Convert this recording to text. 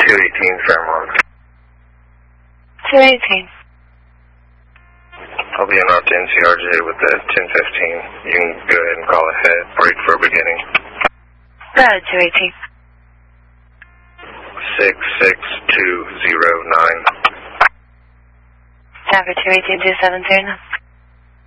218 Fairmont. 218. I'll be en route to NCRJ with the 1015. You can go ahead and call ahead. Break for a beginning. Road 218. 66209. Tower 218 270.